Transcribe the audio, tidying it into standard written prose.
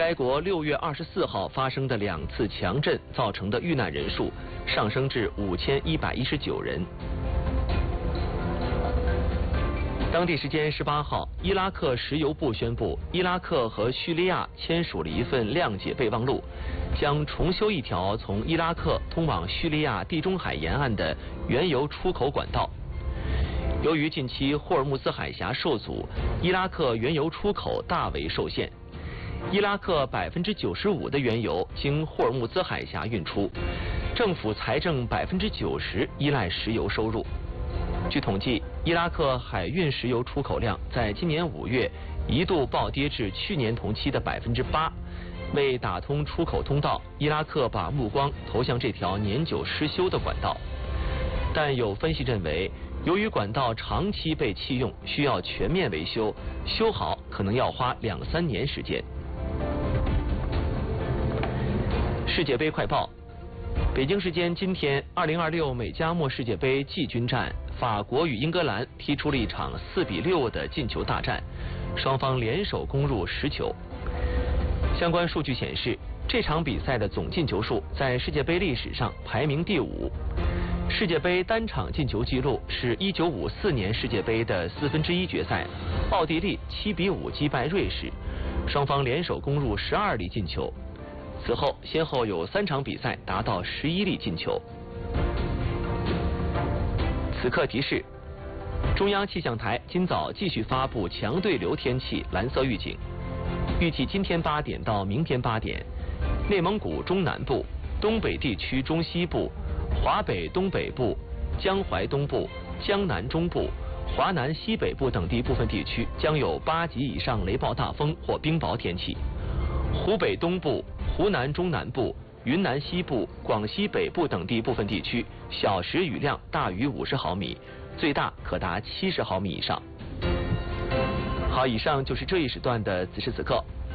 该国6月24号发生的2次强震造成的遇难人数上升至5119人。当地时间18号，伊拉克石油部宣布，伊拉克和叙利亚签署了一份谅解备忘录，将重修一条从伊拉克通往叙利亚地中海沿岸的原油出口管道。由于近期霍尔木兹海峡受阻，伊拉克原油出口大为受限。伊拉克95%的原油经霍尔木兹海峡运出，政府财政90%依赖石油收入。据统计，伊拉克海运石油出口量在今年5月一度暴跌至去年同期的8%。为打通出口通道，伊拉克把目光投向这条年久失修的管道。但有分析认为，由于管道长期被弃用，需要全面维修，修好可能要花2-3年时间。世界杯快报。北京时间今天，2026美加墨世界杯季军战，法国与英格兰踢出了一场4-6的进球大战，双方联手攻入10球。相关数据显示，这场比赛的总进球数在世界杯历史上排名第5。世界杯单场进球纪录是1954年世界杯的1/4决赛，奥地利7-5击败瑞士，双方联手攻入12粒进球。此后先后有3场比赛达到11粒进球。此刻提示：中央气象台今早继续发布强对流天气蓝色预警，预计今天8点到明天8点，内蒙古中南部、东北地区中西部、华北东北部、江淮东部、江南中部、华南西北部等地部分地区将有8级以上雷暴大风或冰雹天气。湖北东部、湖南中南部、云南西部、广西北部等地部分地区小时雨量大于50毫米，最大可达70毫米以上。好，以上就是这一时段的此时此刻。